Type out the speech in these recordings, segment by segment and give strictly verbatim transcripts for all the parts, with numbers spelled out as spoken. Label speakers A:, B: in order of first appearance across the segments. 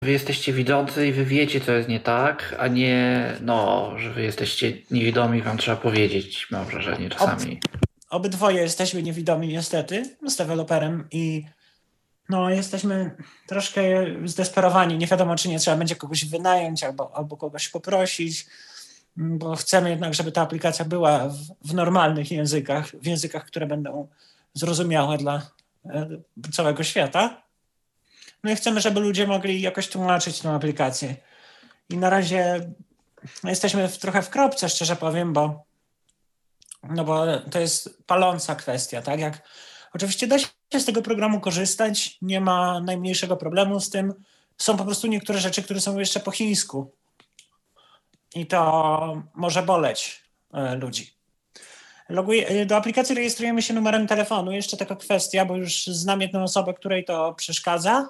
A: wy jesteście widzący i wy wiecie, co jest nie tak, a nie, no, że wy jesteście niewidomi, wam trzeba powiedzieć, mam wrażenie czasami.
B: Ob, obydwoje jesteśmy niewidomi niestety z deweloperem i no jesteśmy troszkę zdesperowani. Nie wiadomo, czy nie trzeba będzie kogoś wynająć albo, albo kogoś poprosić, bo chcemy jednak, żeby ta aplikacja była w, w normalnych językach, w językach, które będą zrozumiałe dla e, całego świata. No i chcemy, żeby ludzie mogli jakoś tłumaczyć tę aplikację. I na razie jesteśmy w, trochę w kropce, szczerze powiem, bo, no bo to jest paląca kwestia, tak? Jak, oczywiście da się z tego programu korzystać, nie ma najmniejszego problemu z tym. Są po prostu niektóre rzeczy, które są jeszcze po chińsku. I to może boleć e, ludzi. Loguję, do aplikacji rejestrujemy się numerem telefonu. Jeszcze taka kwestia, bo już znam jedną osobę, której to przeszkadza.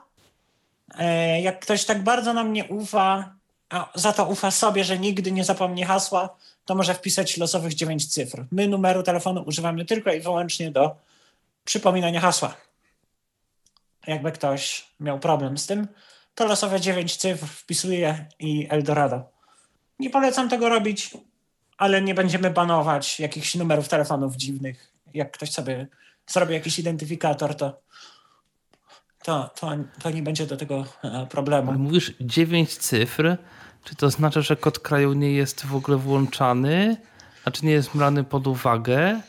B: E, jak ktoś tak bardzo nam nie ufa, a za to ufa sobie, że nigdy nie zapomni hasła, to może wpisać losowych dziewięć cyfr. My numeru telefonu używamy tylko i wyłącznie do przypominania hasła. Jakby ktoś miał problem z tym, to losowe dziewięć cyfr wpisuje i Eldorado. Nie polecam tego robić, ale nie będziemy banować jakichś numerów telefonów dziwnych. Jak ktoś sobie zrobi jakiś identyfikator, to, to, to, to nie będzie do tego problemu.
C: Ale mówisz dziewięć cyfr, czy to znaczy, że kod kraju nie jest w ogóle włączany, a czy nie jest brany pod uwagę?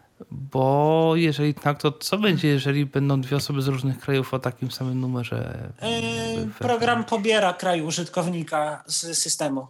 C: Bo jeżeli tak, to co będzie, jeżeli będą dwie osoby z różnych krajów o takim samym numerze?
B: Yy, program pobiera kraj użytkownika z systemu.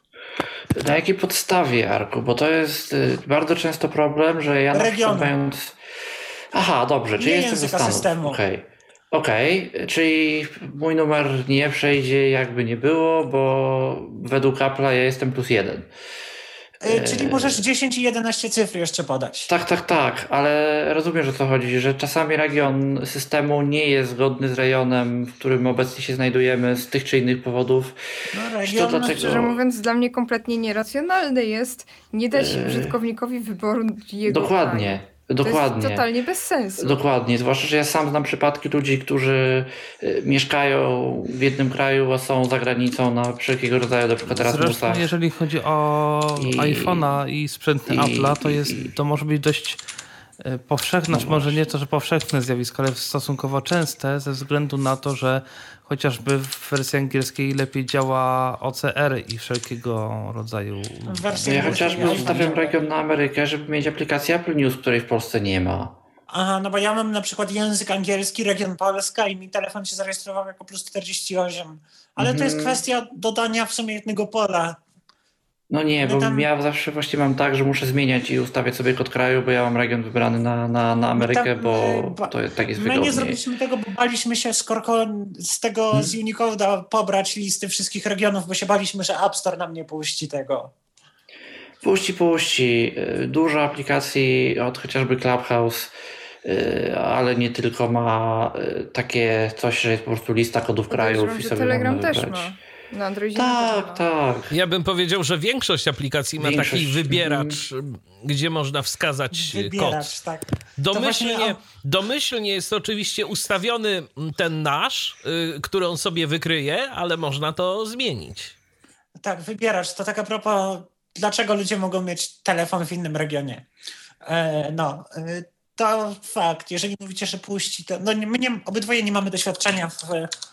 A: Na jakiej podstawie, Arku? Bo to jest bardzo często problem, że ja na przykład mając... Aha, dobrze, czyli jestem ze Stanów. Okej. Okay. Okej, okay. Czyli mój numer nie przejdzie jakby nie było, bo według Apple'a ja jestem plus jeden.
B: Yy, czyli możesz dziesięć i jedenaście cyfr jeszcze podać.
A: Tak, tak, tak, ale rozumiem, że to chodzi, że czasami region systemu nie jest zgodny z rejonem, w którym obecnie się znajdujemy z tych czy innych powodów.
D: No, region, to dlatego... szczerze mówiąc, dla mnie kompletnie nieracjonalne jest nie dać yy... użytkownikowi wyboru jego
A: Dokładnie.
D: kraju.
A: Dokładnie.
D: To jest totalnie bez sensu.
A: Dokładnie, zwłaszcza, że ja sam znam przypadki ludzi, którzy mieszkają w jednym kraju, a są za granicą na wszelkiego rodzaju, na przykład Erasmusa.
C: Zresztą jeżeli chodzi o I, iPhone'a i sprzęty Apple'a, to jest, to może być dość powszechne, no może nie to, że powszechne zjawisko, ale stosunkowo częste ze względu na to, że chociażby w wersji angielskiej lepiej działa O C R i wszelkiego rodzaju...
A: Ja chociażby ustawiam region na Amerykę, żeby mieć aplikację Apple News, której w Polsce nie ma.
B: Aha, no bo ja mam na przykład język angielski, region Polska i mi telefon się zarejestrował jako plus czterdzieści osiem. Ale mm. to jest kwestia dodania w sumie jednego pola.
A: No nie, bo tam... ja zawsze właśnie mam tak, że muszę zmieniać i ustawiać sobie kod kraju, bo ja mam region wybrany na, na, na Amerykę, tam, bo ba... to jest, tak jest wygodniej.
B: My nie zrobiliśmy tego, bo baliśmy się skoro z tego, hmm? z Unicode'a pobrać listy wszystkich regionów, bo się baliśmy, że App Store nam nie puści tego.
A: Puści, puści. Dużo aplikacji od chociażby Clubhouse, ale nie tylko ma takie coś, że jest po prostu lista kodów krajów.
D: Wiem,
A: i
D: że
A: sobie
D: Telegram też ma. Na Androidzie
A: tak, tak.
E: Ja bym powiedział, że większość aplikacji ma większość. taki wybieracz, mm. gdzie można wskazać
B: wybieracz,
E: kod.
B: Tak.
E: Domyślnie,
B: właśnie...
E: domyślnie jest oczywiście ustawiony ten nasz, y, który on sobie wykryje, ale można to zmienić.
B: Tak, wybieracz. To tak a propos, dlaczego ludzie mogą mieć telefon w innym regionie. E, no, e, to fakt. Jeżeli mówicie, że puści, to no, my nie, obydwoje nie mamy doświadczenia w...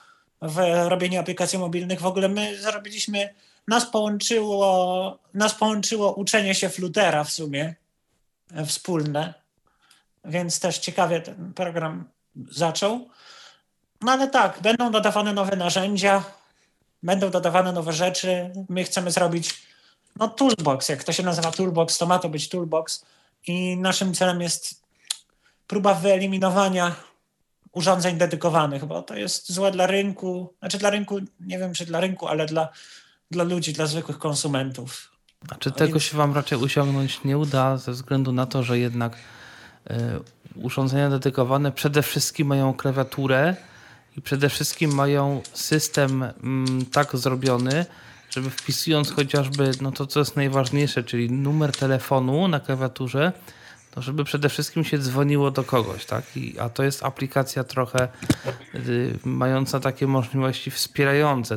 B: w robieniu aplikacji mobilnych. W ogóle my zrobiliśmy, nas połączyło, nas połączyło uczenie się Flutera w sumie wspólne, więc też ciekawie ten program zaczął. No ale tak, będą dodawane nowe narzędzia, będą dodawane nowe rzeczy. My chcemy zrobić no toolbox, jak to się nazywa toolbox, to ma to być toolbox i naszym celem jest próba wyeliminowania urządzeń dedykowanych, bo to jest złe dla rynku, znaczy dla rynku, nie wiem czy dla rynku, ale dla, dla ludzi, dla zwykłych konsumentów.
C: A czy tego więc... się wam raczej osiągnąć nie uda ze względu na to, że jednak y, urządzenia dedykowane przede wszystkim mają klawiaturę i przede wszystkim mają system mm, tak zrobiony, żeby wpisując chociażby no to, co jest najważniejsze, czyli numer telefonu na klawiaturze, no żeby przede wszystkim się dzwoniło do kogoś, tak? I, a to jest aplikacja trochę y, mająca takie możliwości wspierające